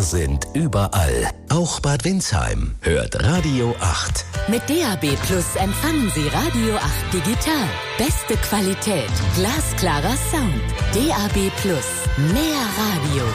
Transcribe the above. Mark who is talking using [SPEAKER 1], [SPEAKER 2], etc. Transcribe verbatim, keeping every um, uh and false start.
[SPEAKER 1] Wir sind überall. Auch Bad Windsheim. Hört Radio acht.
[SPEAKER 2] Mit D A B Plus empfangen Sie Radio acht digital. Beste Qualität, glasklarer Sound. D A B Plus, mehr Radio.